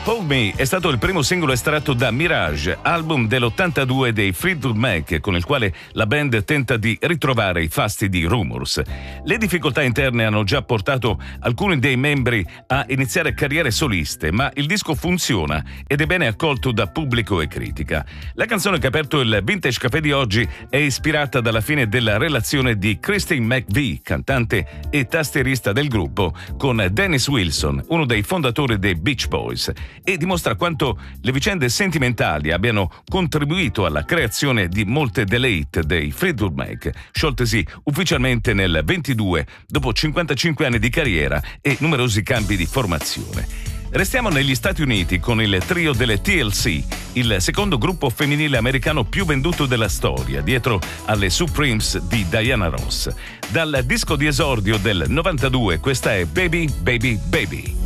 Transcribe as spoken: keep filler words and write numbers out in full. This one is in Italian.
Hold Me è stato il primo singolo estratto da Mirage, album dell'ottantadue dei Fleetwood Mac, con il quale la band tenta di ritrovare i fasti di Rumours. Le difficoltà interne hanno già portato alcuni dei membri a iniziare carriere soliste, ma il disco funziona ed è bene accolto da pubblico e critica. La canzone che ha aperto il Vintage Café di oggi è ispirata dalla fine della relazione di Christine McVie, cantante e tastierista del gruppo, con Dennis Wilson, uno dei fondatori dei Beach Boys, e dimostra quanto le vicende sentimentali abbiano contribuito alla creazione di molte delle hit dei Fleetwood Mac, scioltesi ufficialmente nel ventidue dopo cinquantacinque anni di carriera e numerosi cambi di formazione. Restiamo negli Stati Uniti con il trio delle T L C, il secondo gruppo femminile americano più venduto della storia, dietro alle Supremes di Diana Ross. Dal disco di esordio del novantadue, questa è Baby, Baby, Baby.